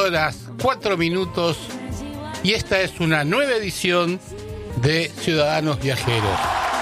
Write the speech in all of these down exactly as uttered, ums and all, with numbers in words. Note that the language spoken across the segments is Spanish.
horas, cuatro minutos, y esta es una nueva edición de Ciudadanos Viajeros.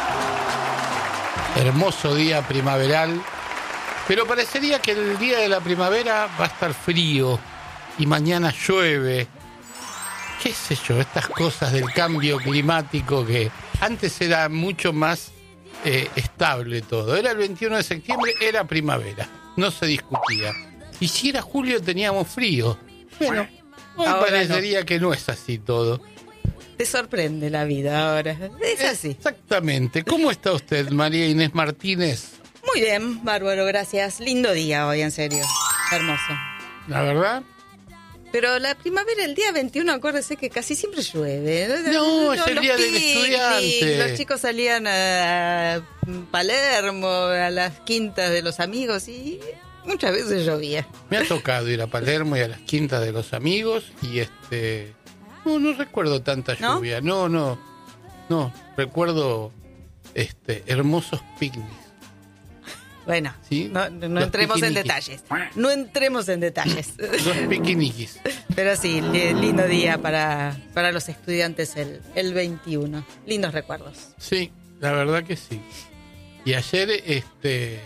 Hermoso día primaveral, pero parecería que el día de la primavera va a estar frío y mañana llueve. ¿Qué sé yo? Estas cosas del cambio climático que antes era mucho más eh, estable todo. Era el veintiuno de septiembre, era primavera, no se discutía. Y si era julio teníamos frío. Bueno, hoy ahora parecería no. que no es así todo. Te sorprende la vida ahora. Es así. Exactamente. ¿Cómo está usted, María Inés Martínez? Muy bien, bárbaro, gracias. Lindo día hoy, en serio. Hermoso. ¿La verdad? Pero la primavera, el día veintiuno, acuérdese que casi siempre llueve. No, los, es el los día picnic, del estudiante. Los chicos salían a Palermo, a las quintas de los amigos y muchas veces llovía. Me ha tocado ir a Palermo y a las quintas de los amigos y este... No, no recuerdo tanta lluvia. No, no, no. no recuerdo este hermosos picnics. Bueno, ¿sí? no, no entremos en detalles. No entremos en detalles. Los piquiniquis. Pero sí, lindo día para, para los estudiantes el, el veintiuno. Lindos recuerdos. Sí, la verdad que sí. Y ayer este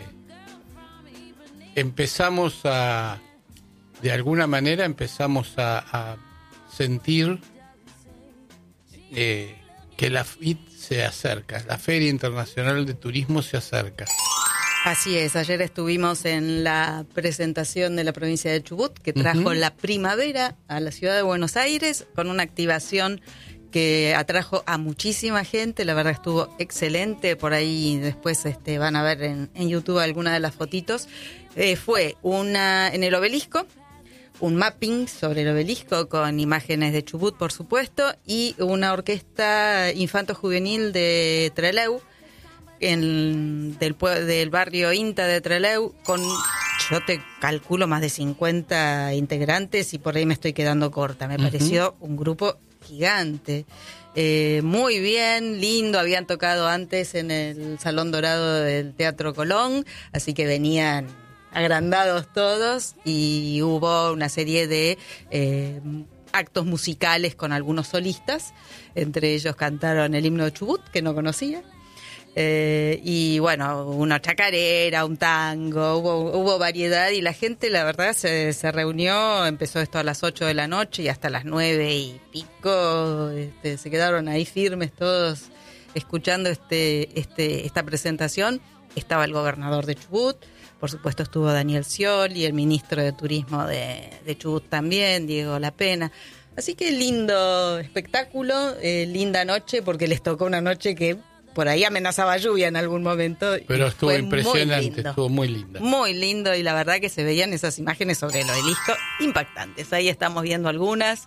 empezamos a, de alguna manera empezamos a, a sentir eh, que la F I T se acerca, la Feria Internacional de Turismo se acerca. Así es, ayer estuvimos en la presentación de la provincia de Chubut, que trajo uh-huh. la primavera a la ciudad de Buenos Aires, con una activación que atrajo a muchísima gente. La verdad estuvo excelente, por ahí después este, van a ver en, en YouTube algunas de las fotitos. Eh, fue una en el obelisco, un mapping sobre el obelisco con imágenes de Chubut, por supuesto, y una orquesta infanto-juvenil de Trelew, en, del, del barrio INTA de Trelew, con, yo te calculo, más de cincuenta integrantes, y por ahí me estoy quedando corta. Me uh-huh. pareció un grupo gigante. Eh, muy bien, lindo, habían tocado antes en el Salón Dorado del Teatro Colón, así que venían agrandados todos, y hubo una serie de eh, actos musicales con algunos solistas. Entre ellos cantaron el himno de Chubut, que no conocía. Eh, y bueno, una chacarera, un tango, hubo, hubo variedad, y la gente, la verdad, se, se reunió. Empezó esto a las ocho de la noche y hasta las nueve y pico este, se quedaron ahí firmes todos escuchando este, este, esta presentación. Estaba el gobernador de Chubut, por supuesto estuvo Daniel Scioli, el ministro de Turismo de, de Chubut también, Diego Lapena. Así que lindo espectáculo, eh, linda noche, porque les tocó una noche que por ahí amenazaba lluvia en algún momento. Pero estuvo impresionante, estuvo muy linda. Muy lindo, y la verdad que se veían esas imágenes sobre el obelisco impactantes. Ahí estamos viendo algunas.